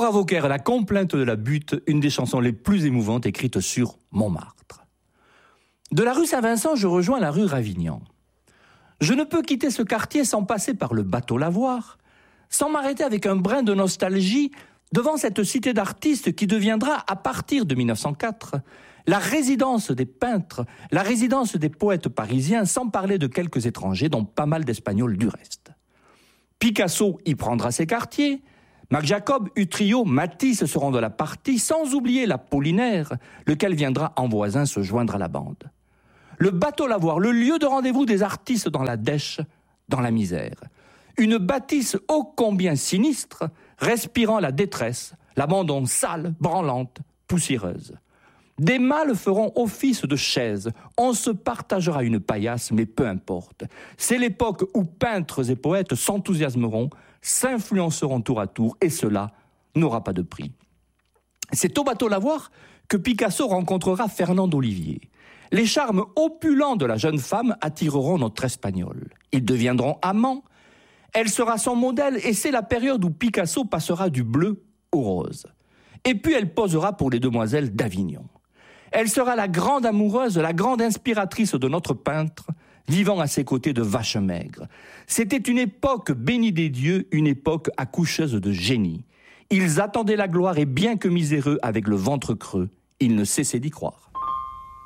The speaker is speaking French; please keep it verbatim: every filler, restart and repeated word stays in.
Laura Wauquiez, La complainte de la butte, une des chansons les plus émouvantes écrites sur Montmartre. De la rue Saint-Vincent, je rejoins la rue Ravignan. Je ne peux quitter ce quartier sans passer par le bateau Lavoir, sans m'arrêter avec un brin de nostalgie devant cette cité d'artistes qui deviendra, à partir de mille neuf cent quatre, la résidence des peintres, la résidence des poètes parisiens, sans parler de quelques étrangers, dont pas mal d'Espagnols du reste. Picasso y prendra ses quartiers, Marc Jacob, Utrillo, Matisse seront de la partie, sans oublier l'Apollinaire, lequel viendra en voisin se joindre à la bande. Le bateau Lavoir, le lieu de rendez-vous des artistes dans la dèche, dans la misère. Une bâtisse ô combien sinistre, respirant la détresse, l'abandon sale, branlante, poussiéreuse. Des mâles feront office de chaises, on se partagera une paillasse, mais peu importe. C'est l'époque où peintres et poètes s'enthousiasmeront, s'influenceront tour à tour, et cela n'aura pas de prix. C'est au bateau Lavoir que Picasso rencontrera Fernande Olivier. Les charmes opulents de la jeune femme attireront notre Espagnol. Ils deviendront amants. Elle sera son modèle et c'est la période où Picasso passera du bleu au rose. Et puis elle posera pour les demoiselles d'Avignon. Elle sera la grande amoureuse, la grande inspiratrice de notre peintre, vivant à ses côtés de vaches maigres. C'était une époque bénie des dieux, une époque accoucheuse de génie. Ils attendaient la gloire et bien que miséreux avec le ventre creux, ils ne cessaient d'y croire.